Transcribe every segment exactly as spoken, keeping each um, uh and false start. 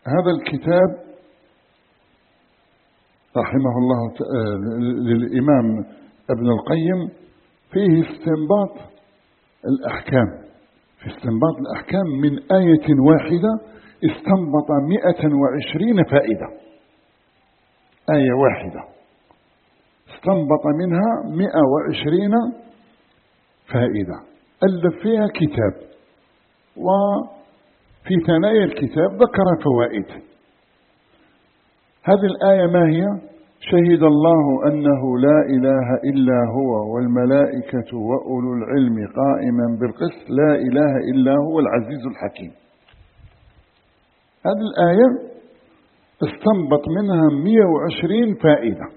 هذا الكتاب رحمه الله للإمام ابن القيم فيه استنباط الأحكام، في استنباط الأحكام من آية واحدة استنبط مئة وعشرين فائدة. آية واحدة استنبط منها مئة وعشرين فائدة، ألف فيها كتاب، وفي ثنايا الكتاب ذكر فوائد. هذه الآية ما هي؟ شهد الله أنه لا إله إلا هو والملائكة وأولو العلم قائما بالقسط لا إله إلا هو العزيز الحكيم. هذه الآية استنبط منها مئة وعشرين فائدة،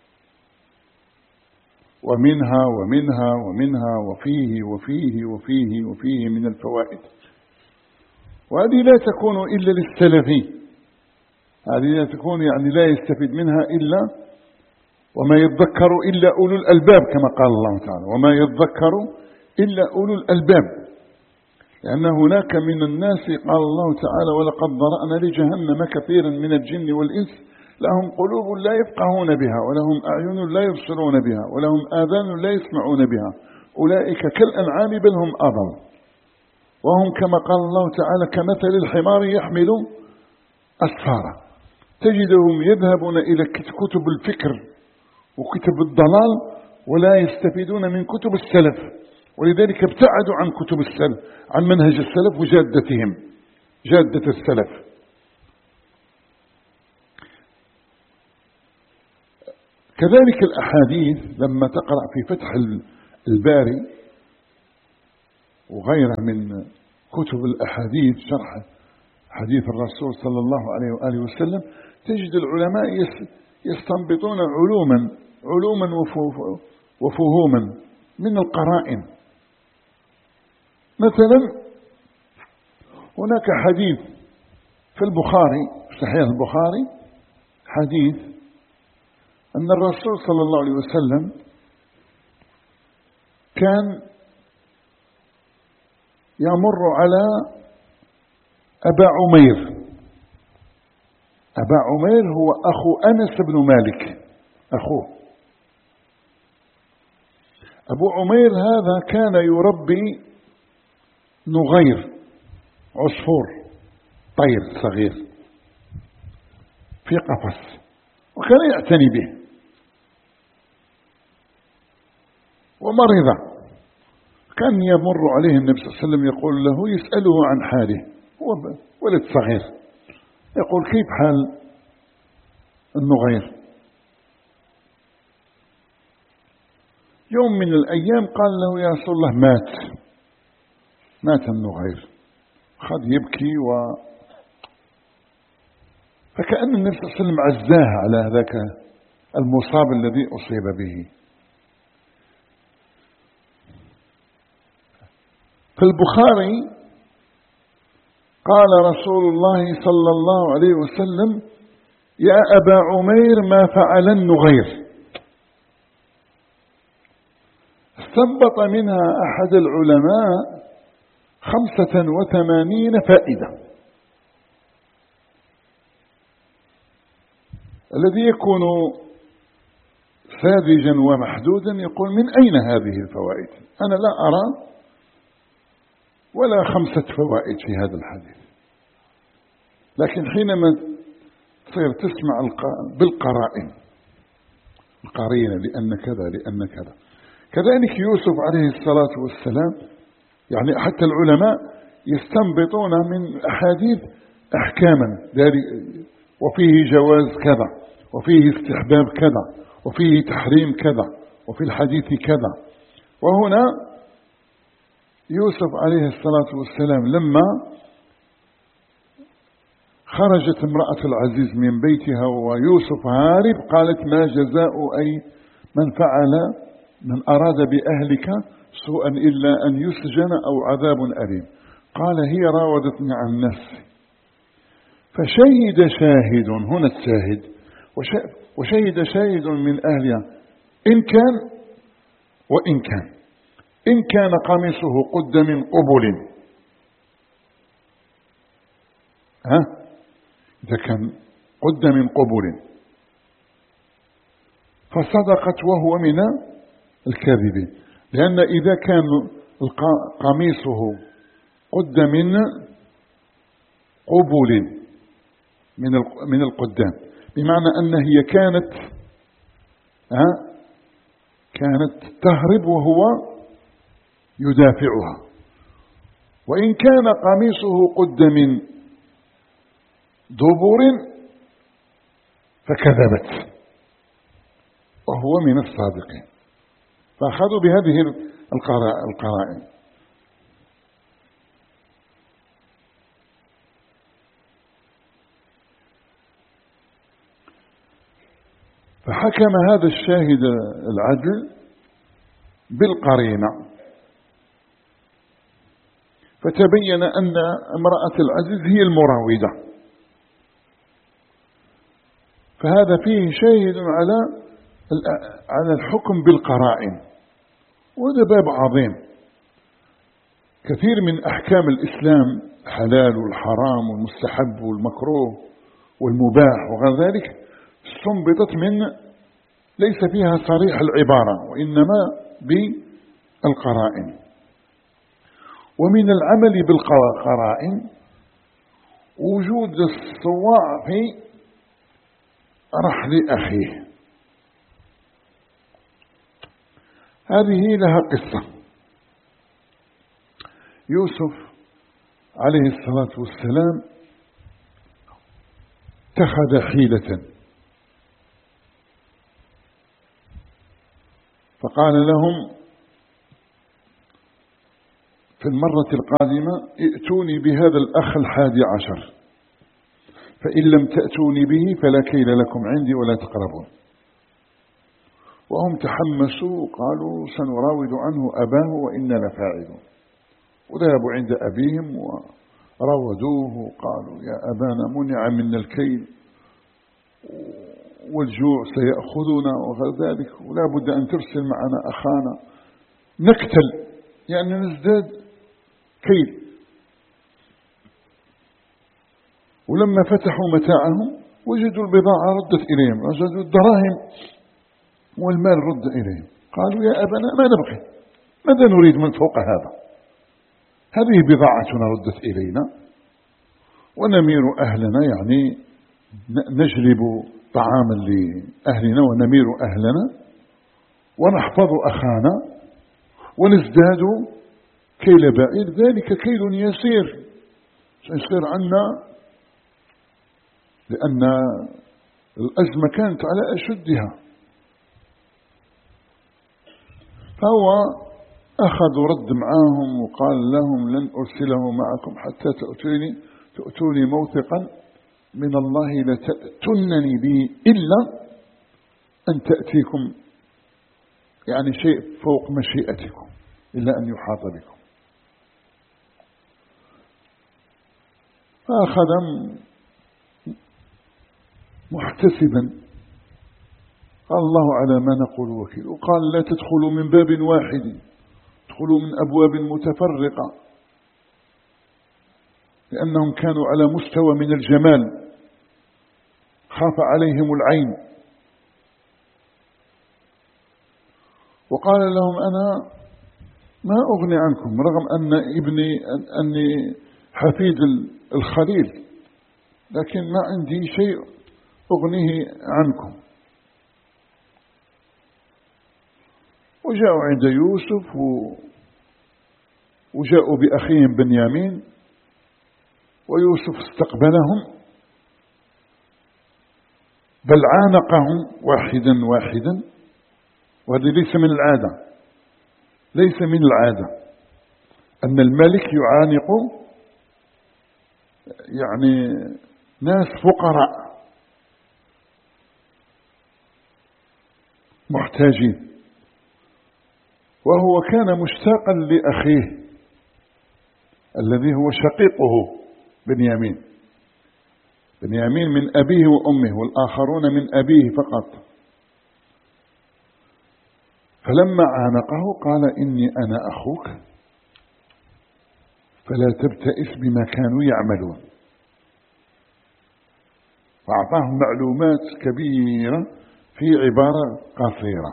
ومنها ومنها ومنها وفيه وفيه وفيه وفيه من الفوائد. وهذه لا تكون إلا للسلفي، هذه لا تكون يعني لا يستفيد منها إلا وما يذكر إلا أولو الألباب كما قال الله تعالى، وما يذكر إلا أولو الألباب، لأن هناك من الناس قال الله تعالى ولقد ذرأنا لجهنم كثيرا من الجن والإنس لهم قلوب لا يفقهون بها ولهم أعين لا يبصرون بها ولهم آذان لا يسمعون بها أولئك كالأنعام بل هم أضل وهم كما قال الله تعالى كمثل الحمار يحمل أسفارا. تجدهم يذهبون إلى كتب الفكر وكتب الضلال ولا يستفيدون من كتب السلف، ولذلك ابتعدوا عن كتب السلف، عن منهج السلف وجادتهم، جادة السلف. كذلك الأحاديث لما تقرأ في فتح الباري وغيره من كتب الأحاديث شرح حديث الرسول صلى الله عليه وآله وسلم، تجد العلماء يستنبطون علوما علوما وفهوما من القرائن. مثلا هناك حديث في البخاري صحيح البخاري حديث أن الرسول صلى الله عليه وسلم كان يمر على أبا عمير. أبا عمير هو أخو أنس بن مالك، أخوه. أبو عمير هذا كان يربي نغير، عصفور طير صغير في قفص، وكان يعتني به. ومرض، كان يمر عليه النبي صلى الله عليه وسلم يقول له، يسأله عن حاله، هو ولد صغير، يقول كيف حال النغير؟ يوم من الأيام قال له يا رسول الله مات مات النغير. خذ يبكي و فكأن النبي صلى الله عليه وسلم عزاه على ذاك المصاب الذي أصيب به. في البخاري قال رسول الله صلى الله عليه وسلم يا أبا عمير ما فعل النغير. استنبط منها أحد العلماء خمسة وثمانين فائدة. الذي يكون ساذجا ومحدودا يقول من أين هذه الفوائد؟ أنا لا أرى ولا خمسة فوائد في هذا الحديث. لكن حينما تصير تسمع بالقرائن القرينة لأن كذا لأن كذا. كذلك يوسف عليه الصلاة والسلام، يعني حتى العلماء يستنبطون من أحاديث أحكاما، وفيه جواز كذا وفيه استحباب كذا وفيه تحريم كذا وفي الحديث كذا. وهنا يوسف عليه الصلاة والسلام لما خرجت امرأة العزيز من بيتها ويوسف هارب، قالت ما جزاء أي من فعل من أراد بأهلك سوءا إلا أن يسجن أو عذاب أليم. قال هي راودتني عن نفسي. فشهد شاهد، هنا الشاهد، وشهد شاهد من أهلها إن كان وإن كان إن كان قميصه قد من قبل، ها إذا كان قد من قبل، فصدقت وهو من الكاذبين. لأن إذا كان قميصه قد من قبل من من القدام، بمعنى أن هي كانت ها كانت تهرب وهو يدافعها. وإن كان قميصه قد من دبر فكذبت وهو من الصادقين. فأخذوا بهذه القرائن. فحكم هذا الشاهد العدل بالقرينة، فتبين أن امرأة العزيز هي المراودة، فهذا فيه شاهد على على الحكم بالقرائن. وهذا باب عظيم. كثير من أحكام الإسلام الحلال والحرام والمستحب والمكروه والمباح وغير ذلك استنبطت من ليس فيها صريح العبارة، وإنما بالقرائن. ومن العمل بالقرائن وجود الصواع في رحل أخيه. هذه لها قصة. يوسف عليه الصلاة والسلام اتخذ حيلة، فقال لهم في المرة القادمة ائتوني بهذا الأخ الحادي عشر، فإن لم تأتوني به فلا كيل لكم عندي ولا تقربون. وهم تحمسوا وقالوا سنراود عنه أباه وإنا لفاعلون، وذهبوا عند أبيهم وراودوه وقالوا يا أبانا منع منا الكيل والجوع سيأخذنا وغير ذلك، ولا بد أن ترسل معنا أخانا نكتل يعني نزداد كيل. ولما فتحوا متاعهم وجدوا البضاعة ردت إليهم، وجدوا الدراهم والمال رد إليهم. قالوا يا أبانا ما نبغي، ماذا نريد من فوق هذا؟ هذه بضاعتنا ردت إلينا ونمير أهلنا، يعني نجلب طعاما لأهلنا ونمير أهلنا ونحفظ أخانا ونزداد كيل بعير، ذلك كيل يسير سيصير عنا، لأن الأزمة كانت على أشدها. فهو أخذ رد معهم وقال لهم لن أرسله معكم حتى تأتوني تأتوني موثقا من الله لتأتونني به إلا أن تأتيكم يعني شيء فوق مشيئتكم، إلا أن يحاط بكم. فأخذ محتسبا، قال الله على ما نقول وكيل، وقال لا تدخلوا من باب واحد، ادخلوا من أبواب متفرقة، لأنهم كانوا على مستوى من الجمال خاف عليهم العين. وقال لهم أنا ما أغني عنكم، رغم أن ابني أني حفيد الخليل، لكن ما عندي شيء أغنيه عنكم. وجاءوا عند يوسف وجاءوا بأخيهم بنيامين، ويوسف استقبلهم بل عانقهم واحدا واحدا. وهذه ليس من العادة، ليس من العادة أن الملك يعانق يعني ناس فقراء محتاجين. وهو كان مشتاقا لأخيه الذي هو شقيقه بنيامين. بنيامين من أبيه وأمه، والآخرون من أبيه فقط. فلما عانقه قال إني أنا أخوك فلا تبتئس بما كانوا يعملون. وأعطاهم معلومات كبيرة في عبارة قصيرة،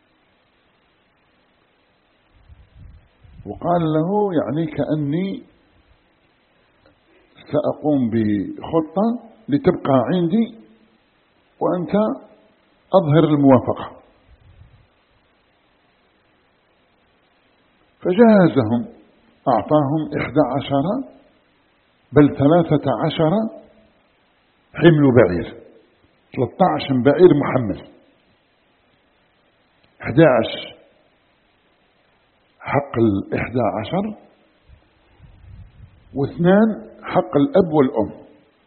وقال له يعني كأني سأقوم بخطة لتبقى عندي وأنت أظهر الموافقة. فجهزهم، أعطاهم إحدى عشر بل ثلاثة عشر حمل بعير، ثلاثة عشر بعير محمل، أحد عشر حق الإحدى عشر، واثنان حق الأب والأم.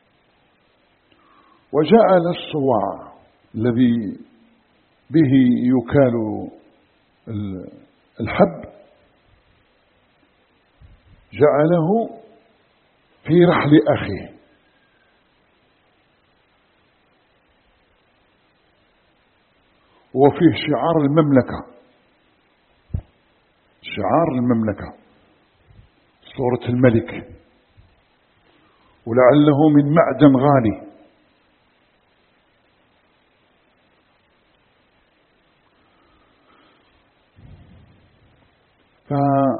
وجعل الصواع الذي به يكال الحب جعله في رحل أخيه، وفيه شعار المملكة، شعار المملكة صورة الملك، ولعله من معدن غالي. ف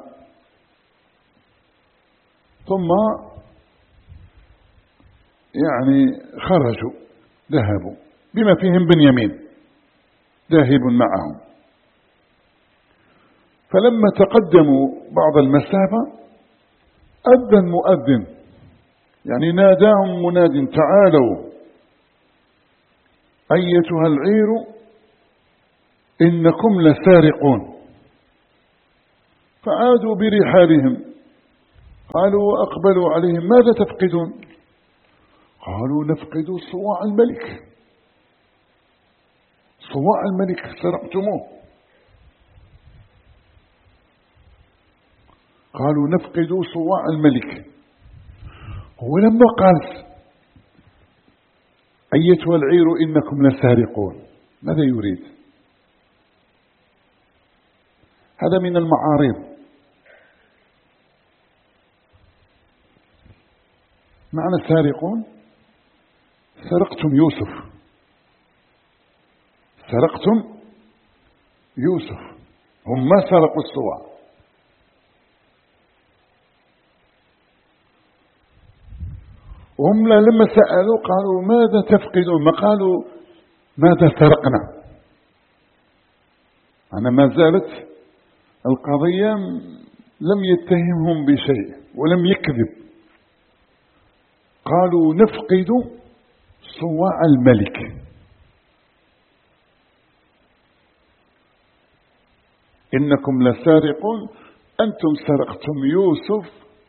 ثم يعني خرجوا، ذهبوا بما فيهم بنيامين ذاهب معهم. فلما تقدموا بعض المسافة أذن مؤذن، يعني ناداهم مناد: تعالوا أيتها العير إنكم لسارقون. فعادوا برحالهم، قالوا وأقبلوا عليهم: ماذا تفقدون؟ قالوا: نفقد صواع الملك، صواع الملك سرقتموه. قالوا: نفقد صواع الملك. ولما قال أيتها العير إنكم لسارقون، ماذا يريد؟ هذا من المعارض. معنى سارقون: سرقتم يوسف، سرقتم يوسف، هم ما سرقوا الصواع. وهم لما سألوا قالوا: ماذا تفقدون؟ ما قالوا ماذا سرقنا. أنا ما زالت القضية لم يتهمهم بشيء ولم يكذب. قالوا: نفقد صواع الملك. إنكم لسارقون، أنتم سرقتم يوسف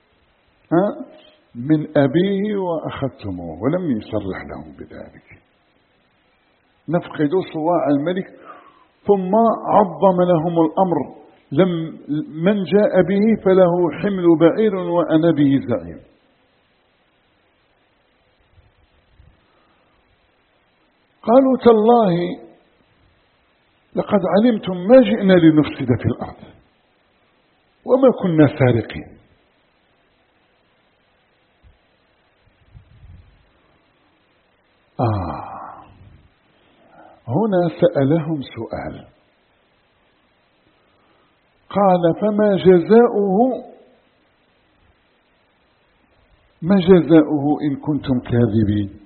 من أبيه وأخذتموه، ولم يصرح لهم بذلك. نفقد صواع الملك. ثم عظم لهم الأمر: لم من جاء به فله حمل بعير وأنا به زعيم. قالوا: تالله لقد علمتم ما جئنا لنفسد في الأرض وما كنا سارقين. آه هنا سألهم سؤال، قال: فما جزاؤه ما جزاؤه إن كنتم كاذبين؟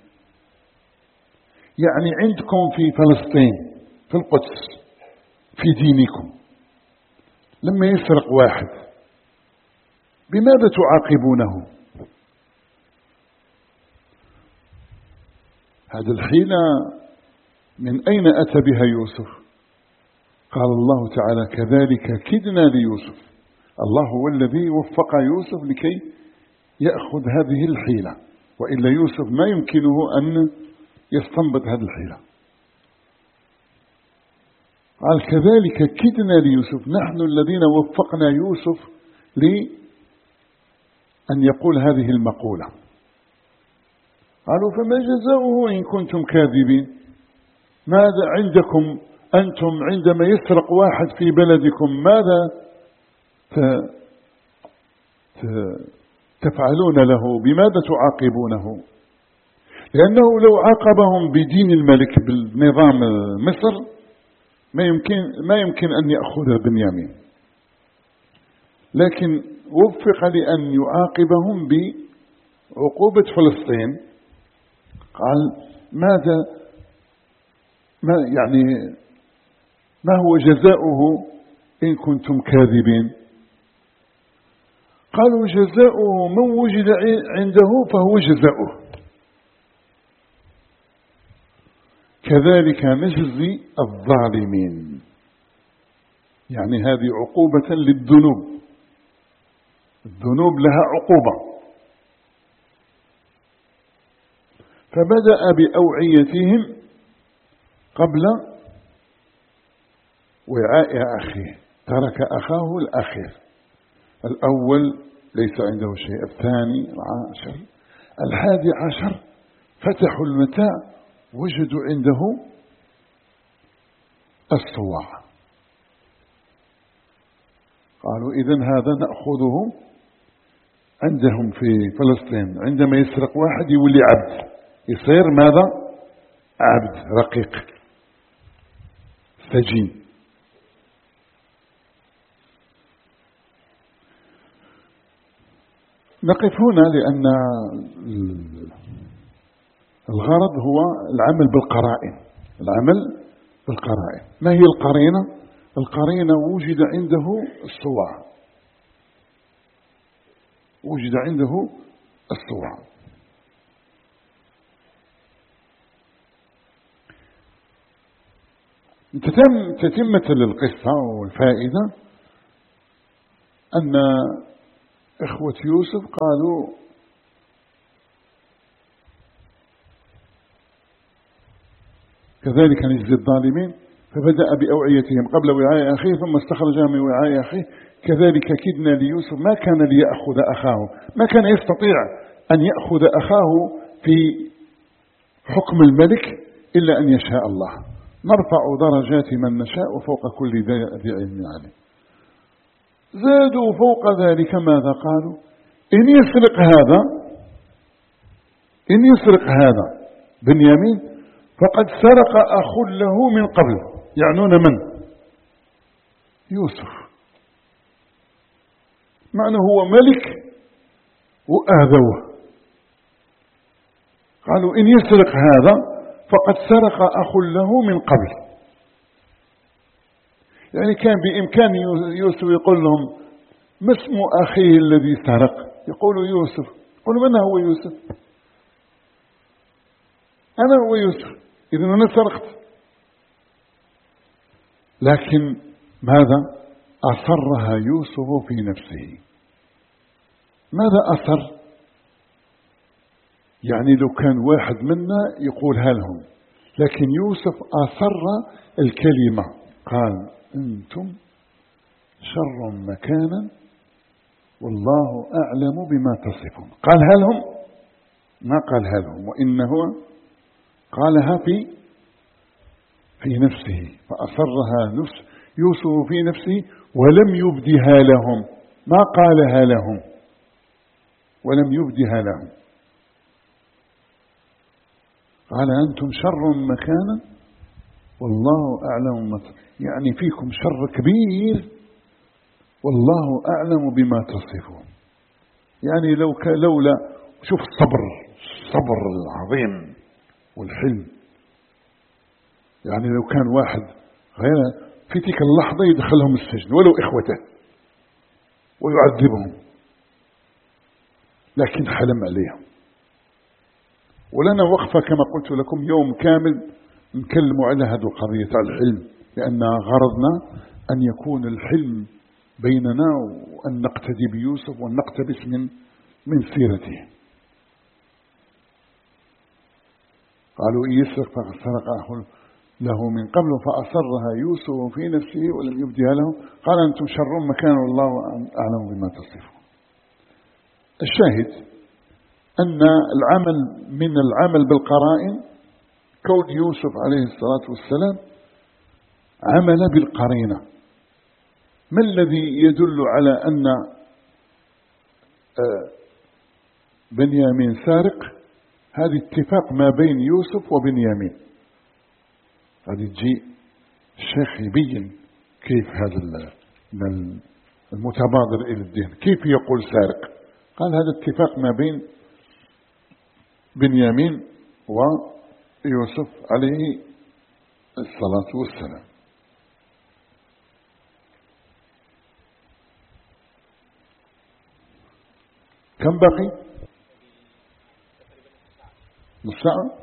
يعني عندكم في فلسطين في القدس في دينكم لما يسرق واحد بماذا تعاقبونه؟ هذا الحين من أين أتى بها يوسف؟ قال الله تعالى: كذلك كدنا ليوسف. الله هو الذي وفق يوسف لكي يأخذ هذه الحيلة، وإلا يوسف ما يمكنه أن يستنبط هذه الحيلة. قال: كذلك كدنا ليوسف، نحن الذين وفقنا يوسف لأن يقول هذه المقولة. قالوا: فما جزاؤه إن كنتم كاذبين؟ ماذا عندكم أنتم عندما يسرق واحد في بلدكم ماذا تفعلون له؟ بماذا تعاقبونه؟ لأنه لو عاقبهم بدين الملك بالنظام مصر ما يمكن ما يمكن أن يأخذ بنيامين، لكن وفق لأن يعاقبهم بعقوبة فلسطين. قال ماذا ما يعني ما هو جزاؤه إن كنتم كاذبين؟ قالوا جزاؤه من وجد عنده فهو جزاؤه، كذلك نجزي الظالمين. يعني هذه عقوبة للذنوب، الذنوب لها عقوبة. فبدأ بأوعيتهم قبل وعاء أخيه، ترك أخاه الأخير. الأول ليس عنده شيء، الثاني العاشر الحادي عشر فتحوا المتاع وجدوا عنده الصواع. قالوا إذن هذا نأخذه عندهم في فلسطين، عندما يسرق واحد يولي عبد، يصير ماذا؟ عبد رقيق سجين. نقف هنا لأن الغرض هو العمل بالقرائن. العمل بالقرائن، ما هي القرينة؟ القرينة وجد عنده الصواع، وجد عنده الصواع. تتمة للقصة والفائدة أن إخوة يوسف قالوا كذلك نجزي الظالمين، فبدأ بأوعيتهم قبل وعاء أخيه ثم استخرجها من وعاء أخيه كذلك كدنا ليوسف. ما كان ليأخذ أخاه، ما كان يستطيع أن يأخذ أخاه في حكم الملك إلا أن يشاء الله. نرفع درجات من نشاء وفوق كل ذي علم عليم. زادوا فوق ذلك ماذا قالوا؟ إن يسرق هذا إن يسرق هذا بنيامين فقد سرق أخ له من قبل. يعنون من؟ يوسف. معنى هو ملك وآذوه. قالوا إن يسرق هذا فقد سرق أخ له من قبل. يعني كان بإمكان يوسف يقول لهم ما اسم أخيه الذي سرق؟ يقولوا يوسف. يقولوا من هو يوسف؟ أنا هو يوسف، إذن أنا سرقت. لكن ماذا؟ أصرها يوسف في نفسه. ماذا أصر؟ يعني لو كان واحد منا يقولها لهم، لكن يوسف أصر الكلمة. قال أنتم شر مكانا والله أعلم بما تصفون. قالها لهم؟ ما قالها لهم، وإنه قالها في في نفسه. فأصرها نفس يوسف في نفسه ولم يبدها لهم، ما قالها لهم ولم يبدها لهم. قال أنتم شر مكانا والله أعلم ما، يعني فيكم شر كبير والله أعلم بما تصفون. يعني لو لولا شوف الصبر الصبر العظيم والحلم. يعني لو كان واحد غير في تلك اللحظة يدخلهم السجن ولو إخوته ويعذبهم، لكن حلم عليهم. ولنا وقفة كما قلت لكم يوم كامل نكلم على هذه القضية على الحلم، لأن غرضنا أن يكون الحلم بيننا وأن نقتدي بيوسف وأن نقتبس من من سيرته. قالوا إن يسرق فقد سرق أخ له من قبل فأصرها يوسف في نفسه ولم يبدها له. قال أنتم شر مكان والله أعلم بما تصفون. الشاهد أن العمل من العمل بالقرائن، كون يوسف عليه الصلاة والسلام عمل بالقرينة. ما الذي يدل على أن بنيامين سارق؟ هذه اتفاق ما بين يوسف وبنيامين. هذه تجي الشيخ يبين كيف هذا المتبادر إلى الدين كيف يقول سارق. قال هذا اتفاق ما بين بنيامين ويوسف عليه الصلاة والسلام. كم بقي؟ مستعد.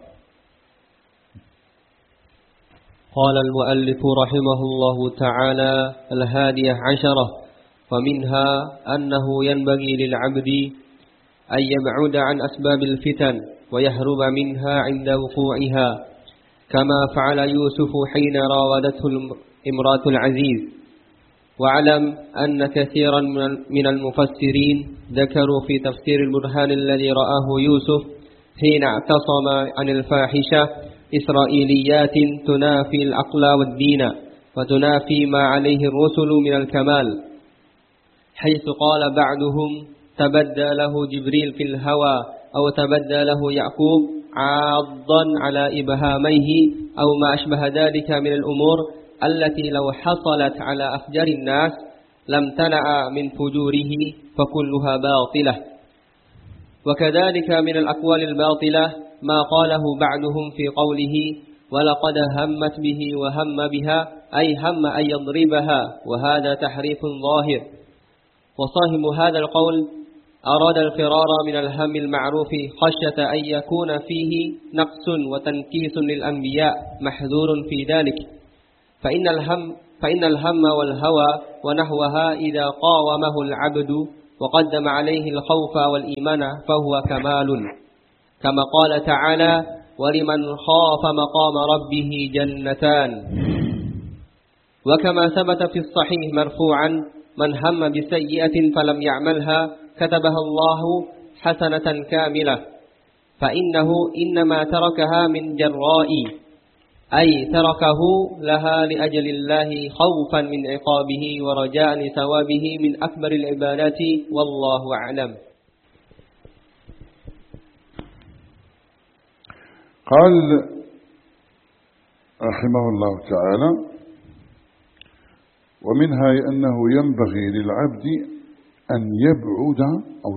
قال المؤلف رحمه الله تعالى: الهادية عشرة، ومنها أنه ينبغي للعبد أن يبعد عن أسباب الفتن ويهرب منها عند وقوعها، كما فعل يوسف حين راودته امرأة العزيز. واعلم أن كثيرا من المفسرين ذكروا في تفسير البرهان الذي رآه يوسف حين اعتصم عن الفاحشة إسرائيليات تنافي العقل والدين وتنافي ما عليه الرسل من الكمال، حيث قال بعضهم تبدى له جبريل في الهوى، أو تبدى له يعقوب عاضا على إبهاميه، أو ما أشبه ذلك من الأمور التي لو حصلت على أفجر الناس لم تنع من فجوره فكلها باطلة. وكذلك من الأقوال الباطلة ما قاله بعضهم في قوله ولقد همت به وهم بها، أي هم أن يضربها، وهذا تحريف ظاهر. وصاحب هذا القول أراد الفرار من الهم المعروف خشية أن يكون فيه نقص وتنكيس للأنبياء، محذور في ذلك. فإن الهم, فإن الهم والهوى ونحوها إذا قاومه العبد وقدم عليه الخوف والإيمان فهو كمال، كما قال تعالى: ولمن خاف مقام ربه جنتان. وكما ثبت في الصحيح مرفوعا: من هم بسيئة فلم يعملها كتبها الله حسنة كاملة، فإنه إنما تركها من جراء، أي تركه لها لأجل الله خوفا من عقابه ورجاء لثوابه من أكبر العبادات، والله أعلم. قال رحمه الله تعالى: ومنها أنه ينبغي للعبد أن يبعد أو